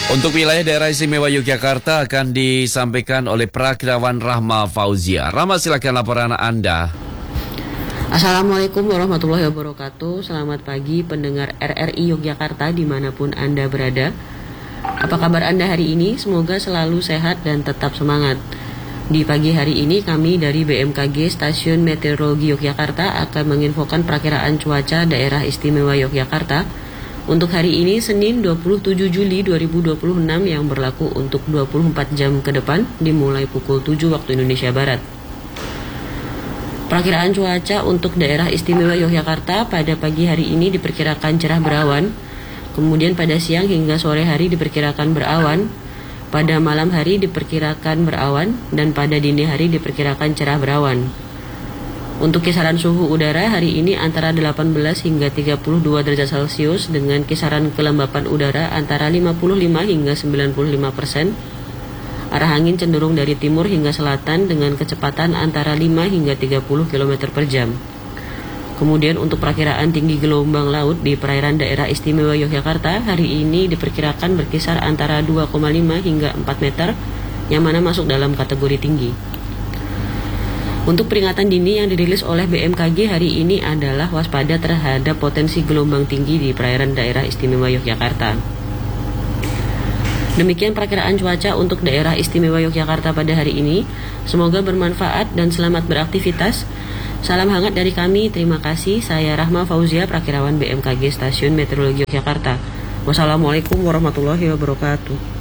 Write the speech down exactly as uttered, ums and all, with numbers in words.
Untuk wilayah daerah istimewa Yogyakarta akan disampaikan oleh Prakirawan Rahma Fauzia. Rahma, silakan laporan Anda. Assalamualaikum warahmatullahi wabarakatuh. Selamat pagi pendengar R R I Yogyakarta dimanapun Anda berada. Apa kabar Anda hari ini? Semoga selalu sehat dan tetap semangat. Di pagi hari ini kami dari B M K G Stasiun Meteorologi Yogyakarta akan menginfokan perakiraan cuaca daerah istimewa Yogyakarta untuk hari ini Senin dua puluh tujuh Juli dua ribu dua puluh enam yang berlaku untuk dua puluh empat jam ke depan dimulai pukul tujuh waktu Indonesia Barat. Perakiraan cuaca untuk daerah istimewa Yogyakarta pada pagi hari ini diperkirakan cerah berawan, kemudian pada siang hingga sore hari diperkirakan berawan, pada malam hari diperkirakan berawan, dan pada dini hari diperkirakan cerah berawan. Untuk kisaran suhu udara hari ini antara delapan belas hingga tiga puluh dua derajat Celcius dengan kisaran kelembapan udara antara lima puluh lima hingga sembilan puluh lima persen. Arah angin cenderung dari timur hingga selatan dengan kecepatan antara lima hingga tiga puluh kilometer per jam. Kemudian untuk perakiraan tinggi gelombang laut di perairan daerah istimewa Yogyakarta hari ini diperkirakan berkisar antara dua koma lima hingga empat meter yang mana masuk dalam kategori tinggi. Untuk peringatan dini yang dirilis oleh B M K G hari ini adalah waspada terhadap potensi gelombang tinggi di perairan daerah istimewa Yogyakarta. Demikian perakiraan cuaca untuk daerah istimewa Yogyakarta pada hari ini. Semoga bermanfaat dan selamat beraktivitas. Salam hangat dari kami, terima kasih. Saya Rahma Fauzia, Prakirawan B M K G Stasiun Meteorologi Yogyakarta. Wassalamualaikum warahmatullahi wabarakatuh.